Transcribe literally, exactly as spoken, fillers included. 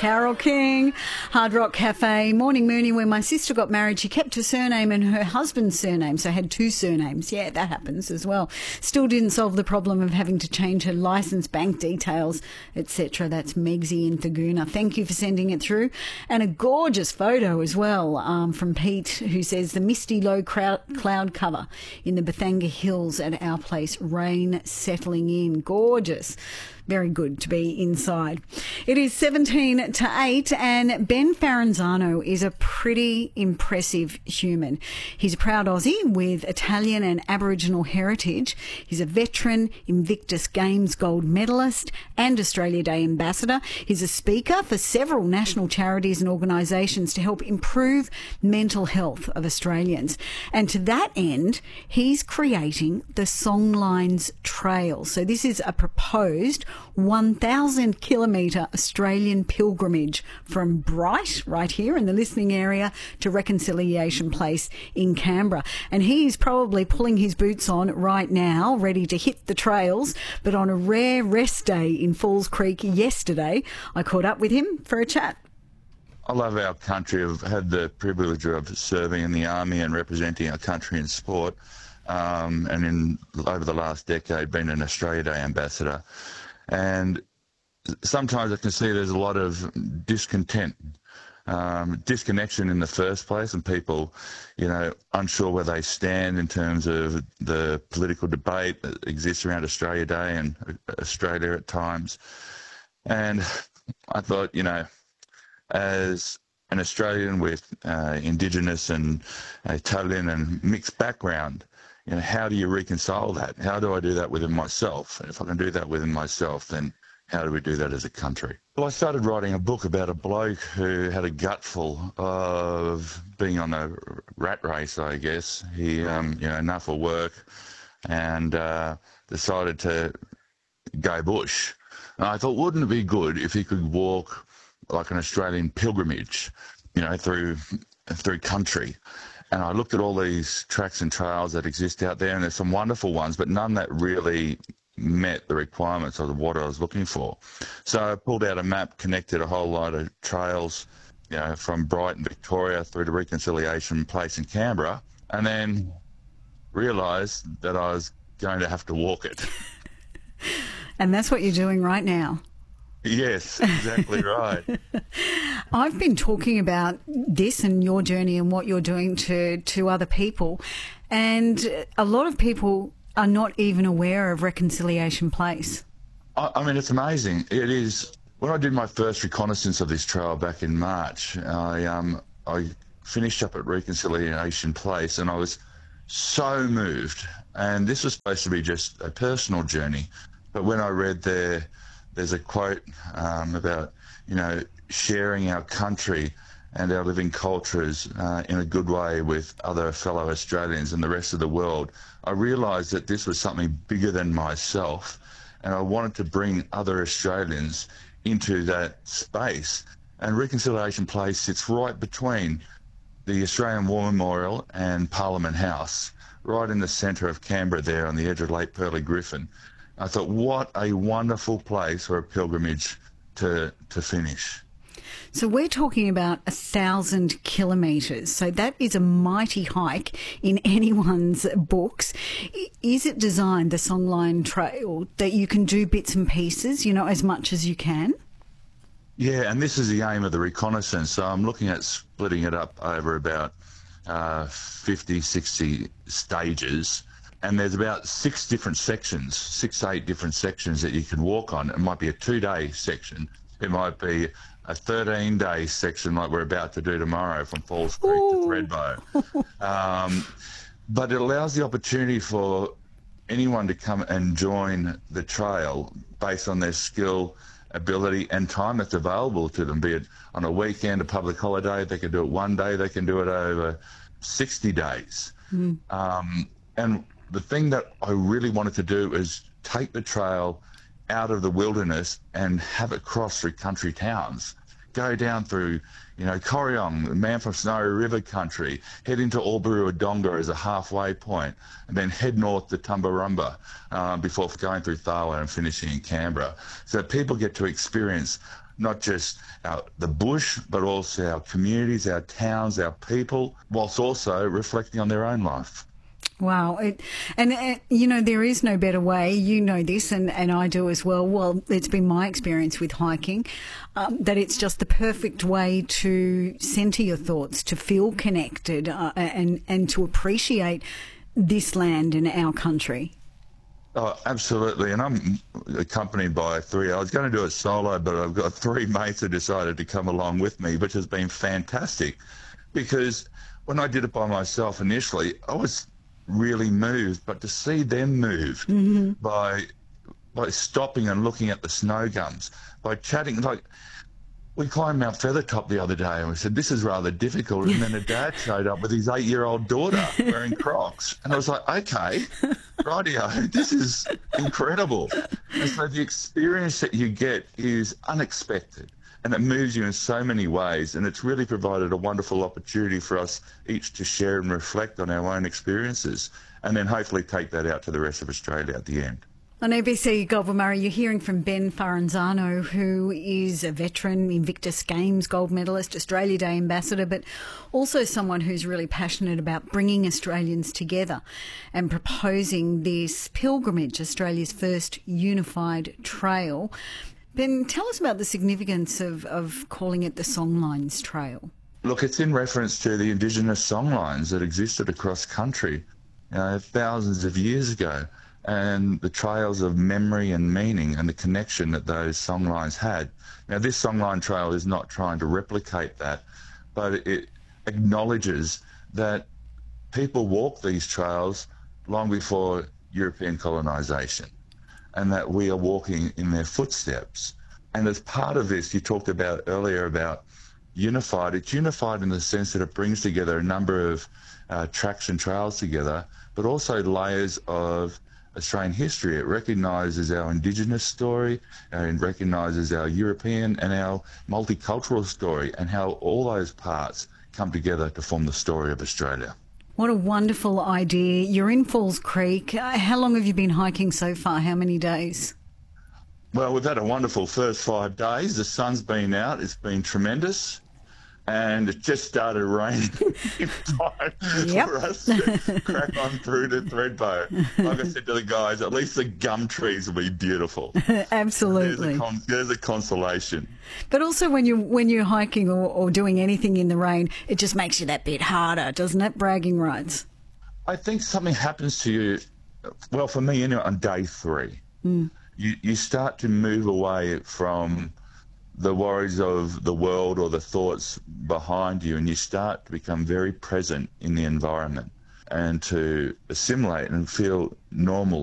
Carole King, Hard Rock Cafe. Morning Mooney. When my sister got married, she kept her surname and her husband's surname, so had two surnames. Yeah, that happens as well. Still didn't solve the problem of having to change her licence, bank details, et cetera. That's Megsy in Thaguna. Thank you for sending it through. And a gorgeous photo as well um, from Pete, who says the misty low crowd, cloud cover in the Bethanga Hills at our place. Rain settling in. Gorgeous. Very good to be inside. It is seventeen to eight, and Ben Faranzano is a pretty impressive human. He's a proud Aussie with Italian and Aboriginal heritage. He's a veteran Invictus Games gold medalist and Australia Day ambassador. He's a speaker for several national charities and organisations to help improve mental health of Australians. And to that end, he's creating the Songlines Trail. So this is a proposed one thousand kilometre Australian pilgrimage from Bright, right here in the listening area, to Reconciliation Place in Canberra. And he's probably pulling his boots on right now, ready to hit the trails. But on a rare rest day in Falls Creek yesterday, I caught up with him for a chat. I love our country. I've had the privilege of serving in the Army and representing our country in sport. Um, and in over the last decade, been an Australia Day ambassador. And sometimes I can see there's a lot of discontent, um, disconnection in the first place, and people, you know, unsure where they stand in terms of the political debate that exists around Australia Day and Australia at times. And I thought, you know, as an Australian with uh, Indigenous and Italian and mixed background, you know, how do you reconcile that? How do I do that within myself? And if I can do that within myself, then how do we do that as a country? Well, I started writing a book about a bloke who had a gutful of being on a rat race, I guess. He, um, you know, enough of work, and uh, decided to go bush. And I thought, wouldn't it be good if he could walk like an Australian pilgrimage, you know, through through country? And I looked at all these tracks and trails that exist out there, and there's some wonderful ones, but none that really met the requirements of what I was looking for. So I pulled out a map, connected a whole lot of trails, you know, from Brighton, Victoria, through to Reconciliation Place in Canberra, and then realised that I was going to have to walk it. And that's what you're doing right now. Yes, exactly right. I've been talking about this and your journey and what you're doing to, to other people, and a lot of people are not even aware of Reconciliation Place. I, I mean, it's amazing. It is. When I did my first reconnaissance of this trail back in March, I um I finished up at Reconciliation Place, and I was so moved. And this was supposed to be just a personal journey, but when I read there, there's a quote um, about, you know, sharing our country and our living cultures uh, in a good way with other fellow Australians and the rest of the world. I realised that this was something bigger than myself, and I wanted to bring other Australians into that space. And Reconciliation Place sits right between the Australian War Memorial and Parliament House, right in the centre of Canberra there on the edge of Lake Pearly Griffin. I thought, what a wonderful place for a pilgrimage to to finish. So we're talking about a thousand kilometres. So that is a mighty hike in anyone's books. Is it designed, the Songline Trail, that you can do bits and pieces, you know, as much as you can? Yeah, and this is the aim of the reconnaissance. So I'm looking at splitting it up over about uh, fifty, sixty stages. And there's about six different sections, six, eight different sections that you can walk on. It might be a two-day section. It might be a thirteen-day section like we're about to do tomorrow from Falls Creek Ooh. to Thredbo. um, but it allows the opportunity for anyone to come and join the trail based on their skill, ability and time that's available to them, be it on a weekend, a public holiday. They can do it one day, they can do it over sixty days. Mm. Um, and the thing that I really wanted to do is take the trail out of the wilderness and have it cross through country towns. Go down through, you know, Corryong, Man from Snowy River country, head into Albury-Wodonga as a halfway point, and then head north to Tumbarumba uh, before going through Tharwa and finishing in Canberra. So people get to experience not just our, the bush, but also our communities, our towns, our people, whilst also reflecting on their own life. Wow. It, and, uh, you know, there is no better way. You know this, and, and I do as well. Well, it's been my experience with hiking, um, that it's just the perfect way to centre your thoughts, to feel connected, uh, and, and to appreciate this land and our country. Oh, absolutely. And I'm accompanied by three. I was going to do it solo, but I've got three mates who decided to come along with me, which has been fantastic. Because when I did it by myself initially, I was really moved, but to see them moved mm-hmm. by by stopping and looking at the snow gums, by chatting, like we climbed Mount Feathertop the other day and we said, this is rather difficult. And then a dad showed up with his eight-year-old daughter wearing Crocs. And I was like, okay, rightio, this is incredible. And so the experience that you get is unexpected and it moves you in so many ways. And it's really provided a wonderful opportunity for us each to share and reflect on our own experiences and then hopefully take that out to the rest of Australia at the end. On A B C Gold Murray, you're hearing from Ben Faranzano, who is a veteran Invictus Games gold medalist, Australia Day ambassador, but also someone who's really passionate about bringing Australians together and proposing this pilgrimage, Australia's first unified trail. Ben, tell us about the significance of, of calling it the Songlines Trail. Look, it's in reference to the Indigenous songlines that existed across country, you know, thousands of years ago, and the trails of memory and meaning and the connection that those songlines had. Now, this songline trail is not trying to replicate that, but it acknowledges that people walked these trails long before European colonisation, and that we are walking in their footsteps. And as part of this, you talked about earlier about unified. It's unified in the sense that it brings together a number of uh, tracks and trails together, but also layers of Australian history. It recognises our Indigenous story and recognises our European and our multicultural story and how all those parts come together to form the story of Australia. What a wonderful idea. You're in Falls Creek. Uh, how long have you been hiking so far? How many days? Well, we've had a wonderful first five days. The sun's been out. It's been tremendous. And it just started raining in time yep. for us to crack on through to Thredbo. Like I said to the guys, at least the gum trees will be beautiful. Absolutely. There's a, con- there's a consolation. But also when, you, when you're hiking or, or doing anything in the rain, it just makes you that bit harder, doesn't it? Bragging rights. I think something happens to you, well, for me anyway, on day three. Mm. You, you start to move away from the worries of the world or the thoughts behind you, and you start to become very present in the environment and to assimilate and feel normal